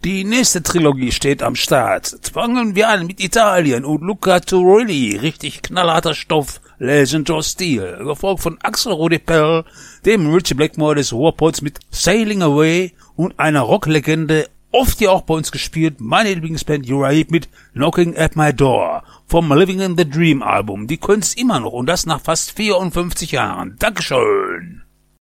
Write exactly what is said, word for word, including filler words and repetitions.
Die nächste Trilogie steht am Start. Fangen wir an mit Italien und Luca Turilli, richtig knallharter Stoff, Legend of Steel, gefolgt von Axel Rodepel, dem Richie Blackmore des Ruhrpots mit Sailing Away und einer Rocklegende, oft ja auch bei uns gespielt, meine Lieblingsband Uriah Heep mit Knocking at My Door vom Living in the Dream Album. Die können's immer noch und das nach fast vierundfünfzig Jahren. Dankeschön.